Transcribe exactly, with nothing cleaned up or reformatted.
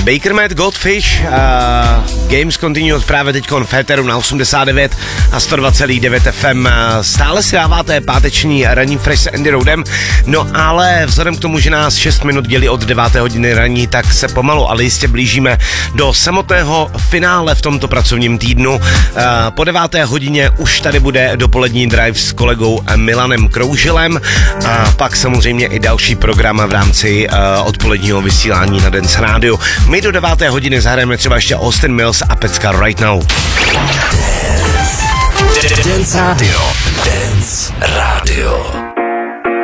Baker Matt, Goldfish, uh, Games Continued právě teďkon v éteru na osmdesát devět a sto dva celá devět F M. Stále si dáváte páteční ranní fresh s Andy Roadem, no ale vzhledem k tomu, že nás šest minut dělí od deváté hodiny ranní, tak se pomalu, ale jistě blížíme do samotného finále v tomto pracovním týdnu. Uh, po deváté hodině už tady bude dopolední drive s kolegou Milanem Kroužilem a pak samozřejmě i další program v rámci uh, odpoledního vysílání na Dance Radio. My do deváté hodiny zahrajeme třeba ještě Austin Mills a Pecka Right Now. Dance Radio. Dance Radio.